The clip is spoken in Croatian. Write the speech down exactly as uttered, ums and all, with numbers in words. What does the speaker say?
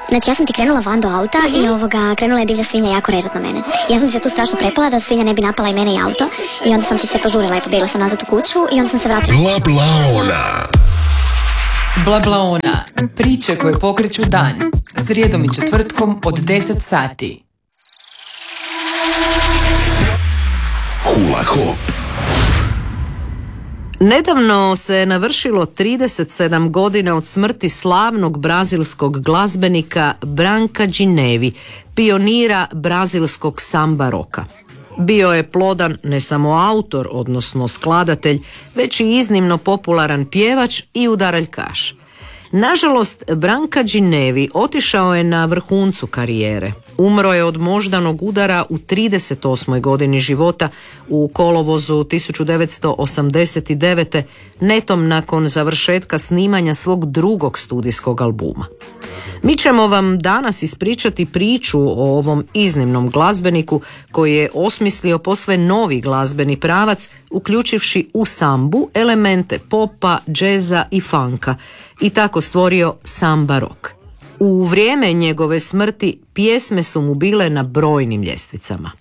Znači ja sam ti krenula van do auta mm-hmm. i ovoga, krenula je divlja svinja jako režat na mene. Ja sam ti se tu strašno prepala da svinja ne bi napala i mene i auto i onda sam ti se požurila i pobjegla sam nazad u kuću i onda sam se vratila. Bla bla ona. Bla bla ona. Priče koje pokreću dan. Srijedom i četvrtkom od deset sati. Hula hop. Nedavno se navršilo trideset sedam godina od smrti slavnog brazilskog glazbenika Branka Ginevy, pionira brazilskog samba roka. Bio je plodan ne samo autor, odnosno skladatelj, već i iznimno popularan pjevač i udaraljkaš. Nažalost, Branka Ginevy otišao je na vrhuncu karijere. Umro je od moždanog udara u trideset osmoj godini života u kolovozu tisuću devetsto osamdeset devete. netom nakon završetka snimanja svog drugog studijskog albuma. Mi ćemo vam danas ispričati priču o ovom iznimnom glazbeniku koji je osmislio posve novi glazbeni pravac, uključivši u sambu elemente popa, džeza i funka i tako stvorio samba rock. U vrijeme njegove smrti pjesme su mu bile na brojnim ljestvicama.